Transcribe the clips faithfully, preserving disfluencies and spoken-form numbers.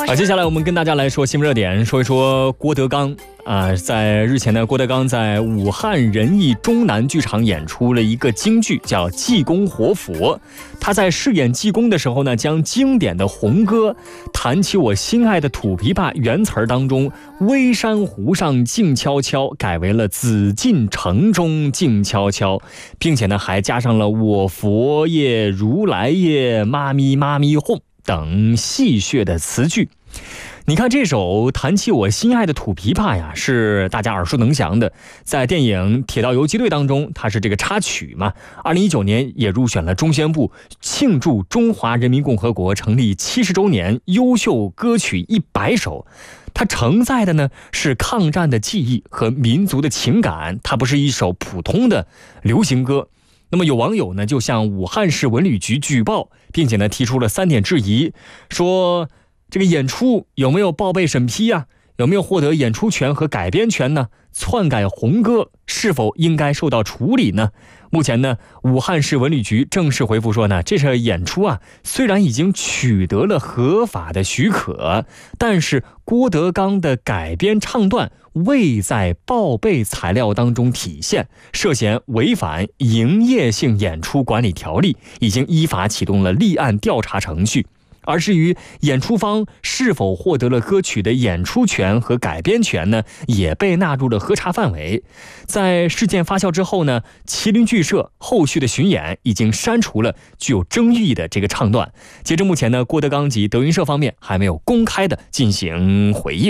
好，接下来我们跟大家来说新闻热点，说一说郭德纲啊、呃，在日前呢，郭德纲在武汉仁义中南剧场演出了一个京剧，叫《济公活佛》。他在饰演济公的时候呢，将经典的红歌《弹起我心爱的土琵琶》原词儿当中“微山湖上静悄悄”改为了“紫禁城中静悄悄”，并且呢，还加上了“我佛耶，如来耶，妈咪妈咪哄”等戏谑的词句。你看这首弹起我心爱的土琵琶呀，是大家耳熟能详的，在电影《铁道游击队》当中，它是这个插曲嘛。二零一九年也入选了中宣部庆祝中华人民共和国成立七十周年优秀歌曲一百首。它承载的呢是抗战的记忆和民族的情感，它不是一首普通的流行歌。那么有网友呢就向武汉市文旅局举报，并且呢提出了三点质疑，说这个演出有没有报备审批啊？有没有获得演出权和改编权呢？篡改红歌是否应该受到处理呢？目前呢，武汉市文旅局正式回复说呢，这场演出啊，虽然已经取得了合法的许可，但是郭德纲的改编唱段未在报备材料当中体现，涉嫌违反营业性演出管理条例，已经依法启动了立案调查程序。而至于演出方是否获得了歌曲的演出权和改编权呢，也被纳入了核查范围。在事件发酵之后呢，麒麟剧社后续的巡演已经删除了具有争议的这个唱段。截至目前呢，郭德纲及德云社方面还没有公开的进行回应。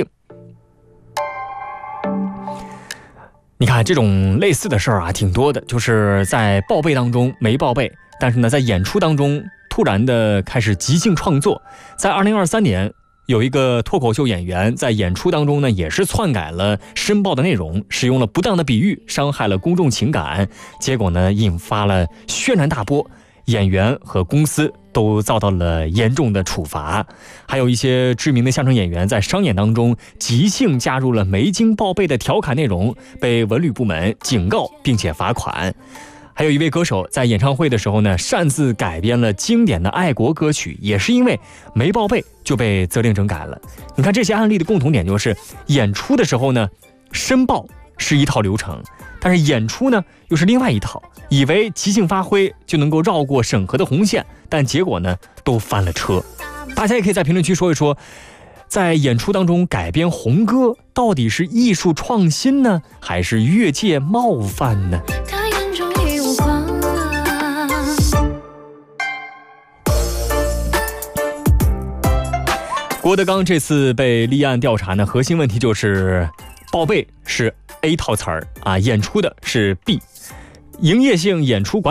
你看这种类似的事儿啊，挺多的，就是在报备当中没报备，但是呢，在演出当中突然的开始即兴创作。在二零二三年，有一个脱口秀演员在演出当中呢，也是篡改了申报的内容，使用了不当的比喻，伤害了公众情感，结果呢，引发了轩然大波，演员和公司都遭到了严重的处罚。还有一些知名的相声演员在商演当中即兴加入了没经报备的调侃内容，被文旅部门警告并且罚款。还有一位歌手在演唱会的时候呢，擅自改编了经典的爱国歌曲，也是因为没报备就被责令整改了。你看这些案例的共同点就是，演出的时候呢，申报是一套流程，但是演出呢又是另外一套，以为即兴发挥就能够绕过审核的红线，但结果呢都翻了车。大家也可以在评论区说一说，在演出当中改编红歌到底是艺术创新呢，还是越界冒犯呢？郭德纲这次被立案调查呢，核心问题就是报备是 A 套词儿啊，演出的是 B， 营业性演出管